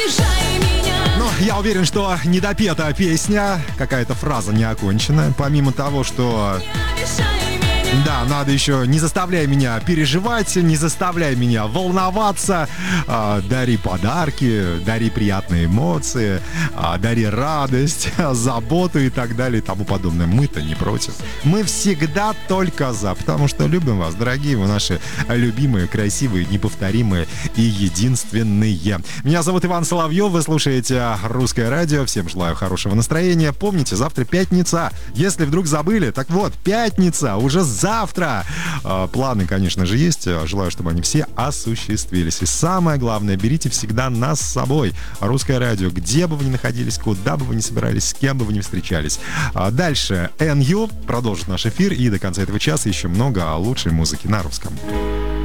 Ну, я уверен, что недопета песня, какая-то фраза не окончена. Помимо того, что... Да, надо еще не заставляй меня переживать, не заставляй меня волноваться, дари подарки, дари приятные эмоции, дари радость, заботу и так далее и тому подобное. Мы-то не против. Мы всегда только за, потому что любим вас, дорогие вы наши любимые, красивые, неповторимые и единственные. Меня зовут Иван Соловьев, вы слушаете Русское радио. Всем желаю хорошего настроения. Помните, завтра пятница. Если вдруг забыли, так вот, пятница, уже завтра. Планы, конечно же, есть. Желаю, чтобы они все осуществились. И самое главное, берите всегда нас с собой. Русское радио, где бы вы ни находились, куда бы вы ни собирались, с кем бы вы ни встречались. Дальше NU продолжит наш эфир. И до конца этого часа еще много лучшей музыки на русском.